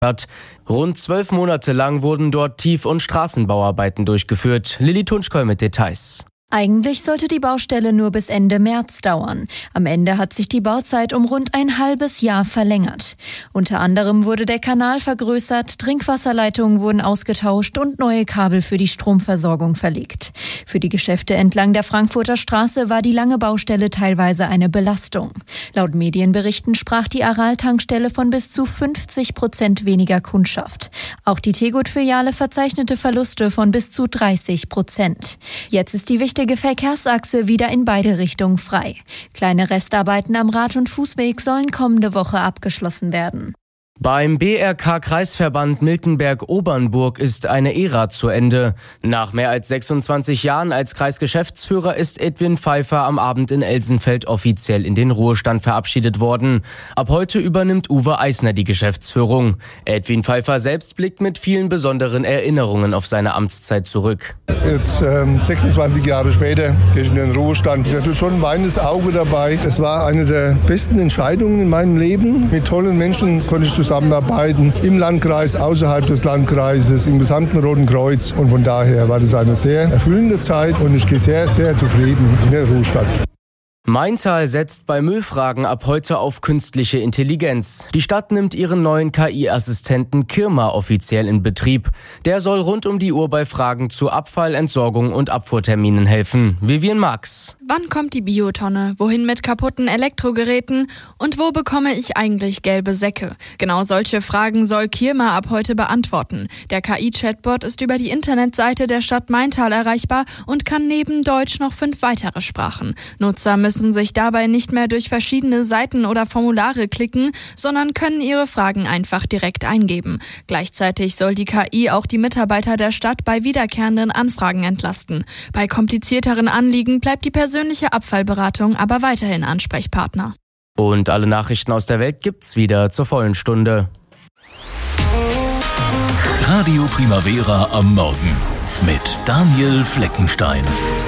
hat. Rund 12 Monate lang wurden dort Tief- und Straßenbauarbeiten durchgeführt. Lilly Tunschkoll mit Details. Eigentlich sollte die Baustelle nur bis Ende März dauern. Am Ende hat sich die Bauzeit um rund ein halbes Jahr verlängert. Unter anderem wurde der Kanal vergrößert, Trinkwasserleitungen wurden ausgetauscht und neue Kabel für die Stromversorgung verlegt. Für die Geschäfte entlang der Frankfurter Straße war die lange Baustelle teilweise eine Belastung. Laut Medienberichten sprach die Aral-Tankstelle von bis zu 50% weniger Kundschaft. Auch die Tegut-Filiale verzeichnete Verluste von bis zu 30%. Jetzt ist die wichtige Verkehrsachse wieder in beide Richtungen frei. Kleine Restarbeiten am Rad- und Fußweg sollen kommende Woche abgeschlossen werden. Beim BRK-Kreisverband Miltenberg-Obernburg ist eine Ära zu Ende. Nach mehr als 26 Jahren als Kreisgeschäftsführer ist Edwin Pfeiffer am Abend in Elsenfeld offiziell in den Ruhestand verabschiedet worden. Ab heute übernimmt Uwe Eisner die Geschäftsführung. Edwin Pfeiffer selbst blickt mit vielen besonderen Erinnerungen auf seine Amtszeit zurück. Jetzt 26 Jahre später gehe ich in den Ruhestand. Ich hatte schon ein weinendes Auge dabei. Es war eine der besten Entscheidungen in meinem Leben. Mit tollen Menschen konnte ich zusammenarbeiten, im Landkreis, außerhalb des Landkreises, im gesamten Roten Kreuz. Und von daher war das eine sehr erfüllende Zeit und ich gehe sehr, sehr zufrieden in den Ruhestand. Maintal setzt bei Müllfragen ab heute auf künstliche Intelligenz. Die Stadt nimmt ihren neuen KI-Assistenten Kirma offiziell in Betrieb. Der soll rund um die Uhr bei Fragen zu Abfall, Entsorgung und Abfuhrterminen helfen. Vivian Marx. Wann kommt die Biotonne? Wohin mit kaputten Elektrogeräten? Und wo bekomme ich eigentlich gelbe Säcke? Genau solche Fragen soll Kirma ab heute beantworten. Der KI-Chatbot ist über die Internetseite der Stadt Maintal erreichbar und kann neben Deutsch noch 5 weitere Sprachen. Nutzer müssen sich dabei nicht mehr durch verschiedene Seiten oder Formulare klicken, sondern können ihre Fragen einfach direkt eingeben. Gleichzeitig soll die KI auch die Mitarbeiter der Stadt bei wiederkehrenden Anfragen entlasten. Bei komplizierteren Anliegen bleibt die persönliche Abfallberatung aber weiterhin Ansprechpartner. Und alle Nachrichten aus der Welt gibt's wieder zur vollen Stunde. Radio Primavera am Morgen mit Daniel Fleckenstein.